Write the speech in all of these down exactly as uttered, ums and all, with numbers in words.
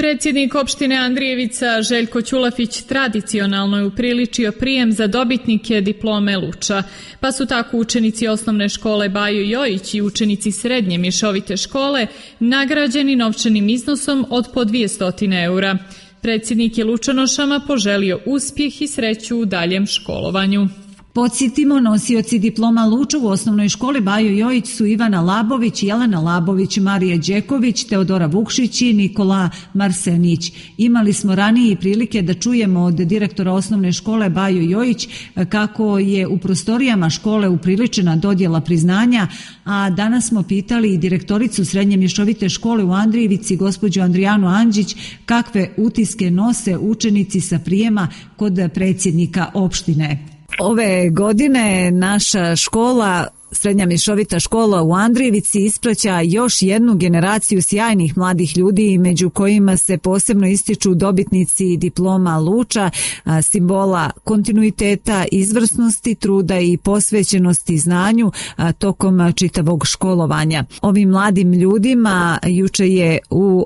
Predsjednik opštine Andrijevica Željko Ćulafić tradicionalno je upriličio prijem za dobitnike diplome Luča, pa su tako učenici osnovne škole Bajo Jojić i učenici srednje mješovite škole nagrađeni novčanim iznosom od po dvjesto eura. Predsjednik je Lučanošama poželio uspjeh i sreću u daljem školovanju. Podsjetimo, nosioci diploma Luča u osnovnoj školi Bajo Jojić su Ivana Labović, Jelena Labović, Marija Đeković, Teodora Vukšić i Nikola Marsenić. Imali smo ranije prilike da čujemo od direktora osnovne škole Bajo Jojić kako je u prostorijama škole upriličena dodjela priznanja, a danas smo pitali i direktoricu srednje mješovite škole u Andrijevici, gospođu Andrijanu Andžić, kakve utiske nose učenici sa prijema kod predsjednika opštine. Ove godine naša škola, srednja mješovita škola u Andrijevici, ispraća još jednu generaciju sjajnih mladih ljudi, među kojima se posebno ističu dobitnici diploma Luča, simbola kontinuiteta, izvrsnosti, truda i posvećenosti znanju tokom čitavog školovanja. Ovim mladim ljudima juče je u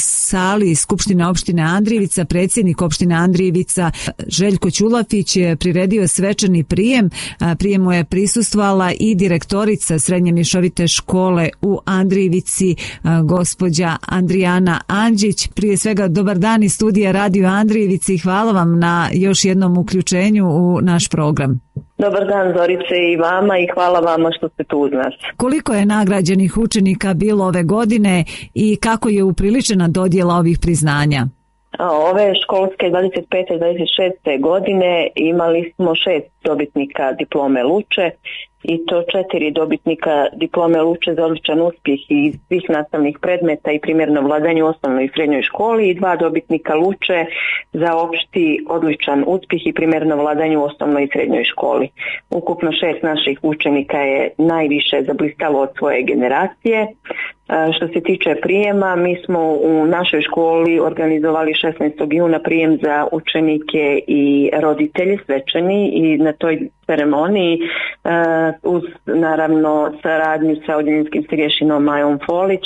sali Skupštine opštine Andrijevica predsjednik opštine Andrijevica Željko Ćulafić priredio svečani prijem. Prijemu je prisustvovala i direktorica srednje mješovite škole u Andrijevici, gospođa Andrijana Andžić. Prije svega dobar dan iz studija Radio Andrijevici i hvala vam na još jednom uključenju u naš program. Dobar dan Zorice i vama i hvala vama što ste tu uz nas. Koliko je nagrađenih učenika bilo ove godine i kako je upriličena dodjela ovih priznanja? Ove školske dvadeset pete dvadeset šeste godine imali smo šest dobitnika diplome Luče i to četiri dobitnika diplome Luče za odličan uspjeh iz svih nastavnih predmeta i primjerno vladanje u osnovnoj i srednjoj školi i dva dobitnika Luče za opšti odličan uspjeh i primjerno vladanje u osnovnoj i srednjoj školi. Ukupno šest naših učenika je najviše zablistalo od svoje generacije. Što se tiče prijema, mi smo u našoj školi organizovali šesnaestog juna prijem za učenike i roditelje svečani i na toj ceremoniji uz naravno saradnju sa odjeljinskim starješinom Majom Folić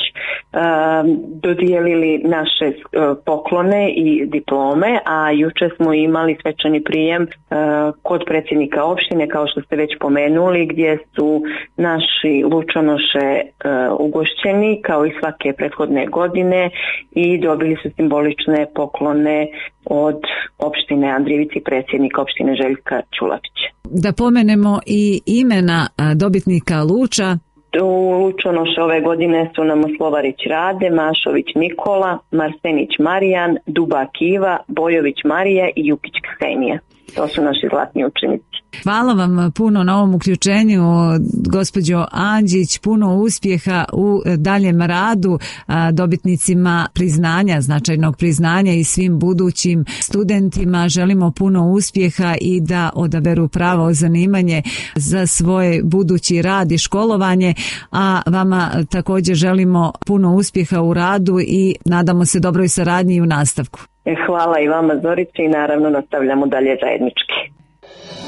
dodijelili naše poklone i diplome, a juče smo imali svečani prijem kod predsjednika opštine, kao što ste već pomenuli, gdje su naši Lučanoše ugošćeni kao i svake prethodne godine i dobili su simbolične poklone od opštine Andrijevici, predsjednika opštine Željka Ćulafića. Da pomenemo i imena dobitnika Luča. U Lučanoše ove godine su nam Slovarić Rade, Mašović Nikola, Marsenić Marijan, Dubak Iva, Bojović Marija i Jukić Ksenija. To su naši zlatni učenici. Hvala vam puno na ovom uključenju, gospođo Andžić, puno uspjeha u daljem radu dobitnicima priznanja, značajnog priznanja i svim budućim studentima. Želimo puno uspjeha i da odaberu pravo zanimanje za svoj budući rad i školovanje, a vama također želimo puno uspjeha u radu i nadamo se dobroj saradnji i u nastavku. Hvala i vama Zorice i naravno nastavljamo dalje zajednički.